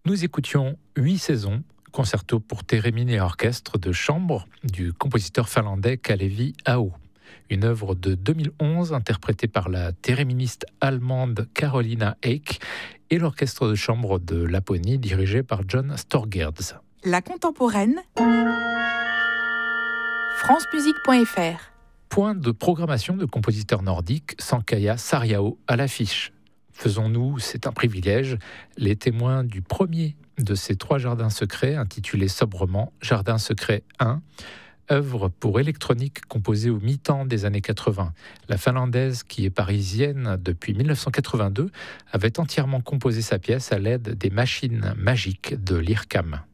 Nous écoutions 8 saisons, concerto pour thérémine et orchestre de chambre du compositeur finlandais Kalevi Aho. Une œuvre de 2011 interprétée par la théréministe allemande Carolina Eick et l'orchestre de chambre de Laponie dirigé par John Storgerds. La contemporaine, francemusique.fr. Point de programmation de compositeurs nordiques, Sankaja Sarjao à l'affiche. Faisons-nous, c'est un privilège, les témoins du premier de ces 3 jardins secrets, intitulé sobrement Jardin secret 1, œuvre pour électronique composée au mi-temps des années 80. La Finlandaise, qui est parisienne depuis 1982, avait entièrement composé sa pièce à l'aide des machines magiques de l'IRCAM.